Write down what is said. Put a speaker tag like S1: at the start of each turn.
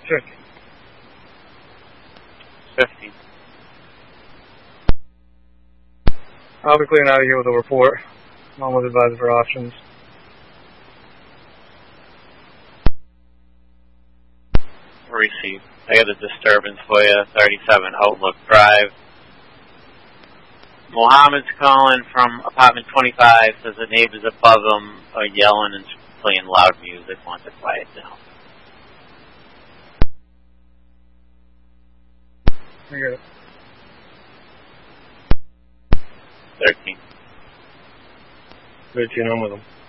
S1: 50.
S2: 50.
S1: I'll be clearing out of here with a report, along with advisor for options.
S2: Receive. I got a disturbance for you, 37 Outlook Drive. Mohammed's calling from apartment 25, says the neighbors above him are yelling and playing loud music, wants to quiet down.
S1: I get it.
S2: 13.
S1: 13, I'm with them.